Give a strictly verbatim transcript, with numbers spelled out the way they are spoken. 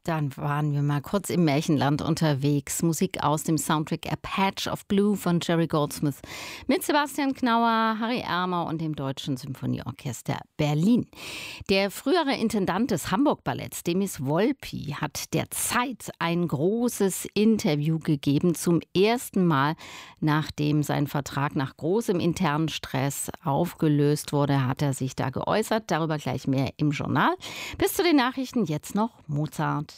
Dann waren wir mal kurz im Märchenland unterwegs. Musik aus dem Soundtrack A Patch of Blue von Jerry Goldsmith mit Sebastian Knauer, Harry Ermer und dem Deutschen Symphonieorchester Berlin. Der frühere Intendant des Hamburg-Balletts, Demis Volpi, hat der Zeit ein großes Interview gegeben. Zum ersten Mal, nachdem sein Vertrag nach großem internen Stress aufgelöst wurde, hat er sich da geäußert. Darüber gleich mehr im Journal. Bis zu den Nachrichten jetzt noch Mozart.